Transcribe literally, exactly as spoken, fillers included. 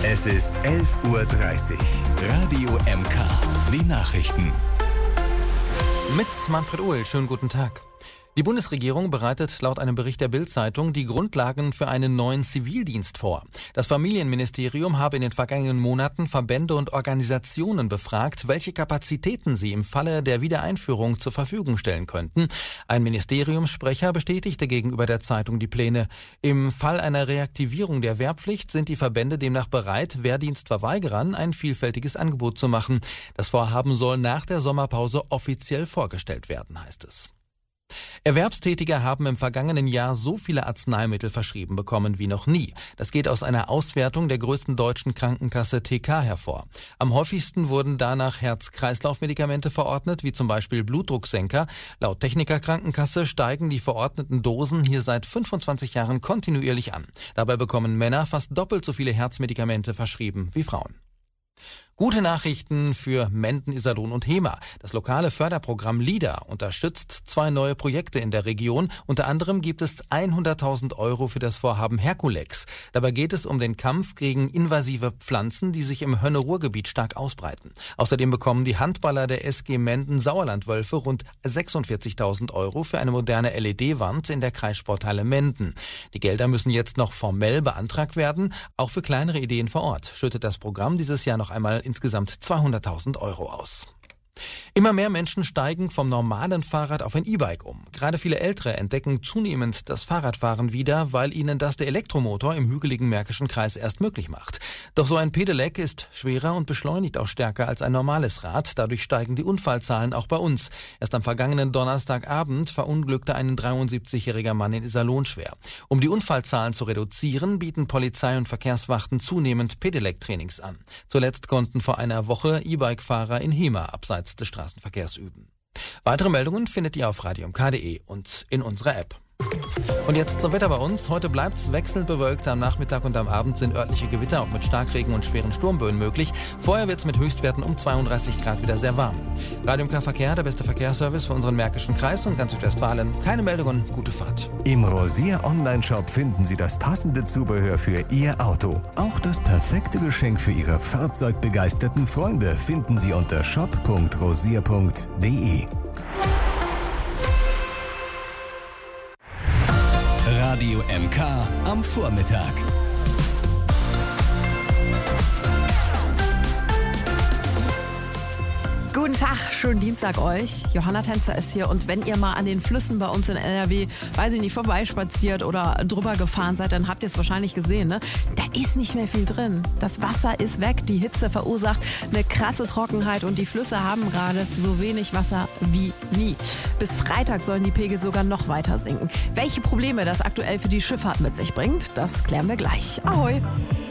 Es ist elf Uhr dreißig. Radio M K. Die Nachrichten. Mit Manfred Uhl. Schönen guten Tag. Die Bundesregierung bereitet laut einem Bericht der Bild-Zeitung die Grundlagen für einen neuen Zivildienst vor. Das Familienministerium habe in den vergangenen Monaten Verbände und Organisationen befragt, welche Kapazitäten sie im Falle der Wiedereinführung zur Verfügung stellen könnten. Ein Ministeriumssprecher bestätigte gegenüber der Zeitung die Pläne. Im Fall einer Reaktivierung der Wehrpflicht sind die Verbände demnach bereit, Wehrdienstverweigerern ein vielfältiges Angebot zu machen. Das Vorhaben soll nach der Sommerpause offiziell vorgestellt werden, heißt es. Erwerbstätige haben im vergangenen Jahr so viele Arzneimittel verschrieben bekommen wie noch nie. Das geht aus einer Auswertung der größten deutschen Krankenkasse T K hervor. Am häufigsten wurden danach Herz-Kreislauf-Medikamente verordnet, wie zum Beispiel Blutdrucksenker. Laut Techniker Krankenkasse steigen die verordneten Dosen hier seit fünfundzwanzig Jahren kontinuierlich an. Dabei bekommen Männer fast doppelt so viele Herzmedikamente verschrieben wie Frauen. Gute Nachrichten für Menden, Iserlohn und Hemer. Das lokale Förderprogramm LIDA unterstützt zwei neue Projekte in der Region. Unter anderem gibt es hunderttausend Euro für das Vorhaben Herkulex. Dabei geht es um den Kampf gegen invasive Pflanzen, die sich im Hönne-Ruhr-Gebiet stark ausbreiten. Außerdem bekommen die Handballer der S G Menden Sauerlandwölfe rund sechsundvierzigtausend Euro für eine moderne L E D-Wand in der Kreissporthalle Menden. Die Gelder müssen jetzt noch formell beantragt werden. Auch für kleinere Ideen vor Ort schüttet das Programm dieses Jahr noch einmal insgesamt zweihunderttausend Euro aus. Immer mehr Menschen steigen vom normalen Fahrrad auf ein E-Bike um. Gerade viele Ältere entdecken zunehmend das Fahrradfahren wieder, weil ihnen das der Elektromotor im hügeligen Märkischen Kreis erst möglich macht. Doch so ein Pedelec ist schwerer und beschleunigt auch stärker als ein normales Rad. Dadurch steigen die Unfallzahlen auch bei uns. Erst am vergangenen Donnerstagabend verunglückte ein dreiundsiebzigjähriger Mann in Iserlohn schwer. Um die Unfallzahlen zu reduzieren, bieten Polizei und Verkehrswachten zunehmend Pedelec-Trainings an. Zuletzt konnten vor einer Woche E-Bike-Fahrer in Hemer abseits des Straßenverkehrs üben. Weitere Meldungen findet ihr auf radio m k punkt d e und in unserer App. Und jetzt zum Wetter bei uns. Heute bleibt es wechselnd bewölkt. Am Nachmittag und am Abend sind örtliche Gewitter auch mit Starkregen und schweren Sturmböen möglich. Vorher wird es mit Höchstwerten um zweiunddreißig Grad wieder sehr warm. Radio M K Verkehr, der beste Verkehrsservice für unseren Märkischen Kreis und ganz Südwestfalen. Keine Meldungen, gute Fahrt. Im Rosier Online-Shop finden Sie das passende Zubehör für Ihr Auto. Auch das perfekte Geschenk für Ihre fahrzeugbegeisterten Freunde finden Sie unter shop punkt rosier punkt d e. Radio M K am Vormittag. Guten Tag, schönen Dienstag euch. Johanna Tänzer ist hier und wenn ihr mal an den Flüssen bei uns in N R W, weiß ich nicht, vorbeispaziert oder drüber gefahren seid, dann habt ihr es wahrscheinlich gesehen, ne? Da ist nicht mehr viel drin. Das Wasser ist weg, die Hitze verursacht eine krasse Trockenheit und die Flüsse haben gerade so wenig Wasser wie nie. Bis Freitag sollen die Pegel sogar noch weiter sinken. Welche Probleme das aktuell für die Schifffahrt mit sich bringt, das klären wir gleich. Ahoi!